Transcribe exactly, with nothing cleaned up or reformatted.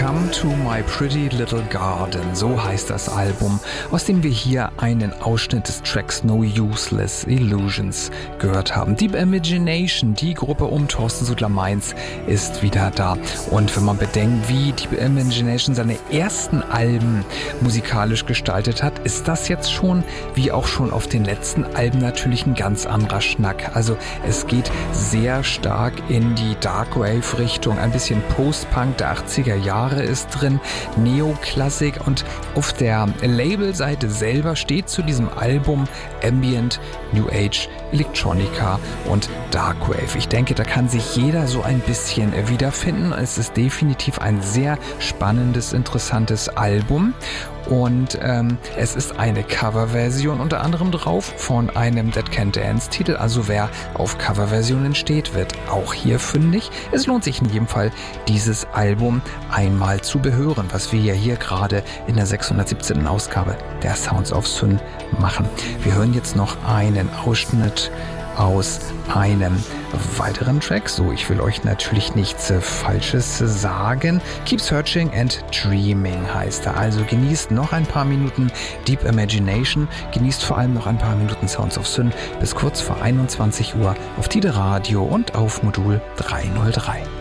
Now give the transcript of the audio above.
Come to My Pretty Little Garden, so heißt das Album, aus dem wir hier einen Ausschnitt des Tracks No Useless Illusions gehört haben. Deep Imagination, die Gruppe um Thorsten Suttler-Mainz, ist wieder da. Und wenn man bedenkt, wie Deep Imagination seine ersten Alben musikalisch gestaltet hat, ist das jetzt schon, wie auch schon auf den letzten Alben, natürlich ein ganz anderer Schnack. Also es geht sehr stark in die Darkwave-Richtung, ein bisschen Post-Punk der achtziger Jahre ist drin, Neoklassik, und auf der Labelseite selber steht zu diesem Album Ambient, New Age, Electronica und Darkwave. Ich denke, da kann sich jeder so ein bisschen wiederfinden. Es ist definitiv ein sehr spannendes, interessantes Album. Und ähm, es ist eine Coverversion unter anderem drauf von einem Dead Can Dance Titel. Also wer auf Coverversionen steht, wird auch hier fündig. Es lohnt sich in jedem Fall, dieses Album einmal zu behören, was wir ja hier gerade in der sechshundertsiebzehnten Ausgabe der Sounds of Syn machen. Wir hören jetzt noch einen Ausschnitt aus einem weiteren Track. So, ich will euch natürlich nichts äh, Falsches sagen. Keep Searching and Dreaming heißt er. Also genießt noch ein paar Minuten Deep Imagination, genießt vor allem noch ein paar Minuten Sounds of Syn bis kurz vor einundzwanzig Uhr auf Tide Radio und auf Modul dreihundertdrei.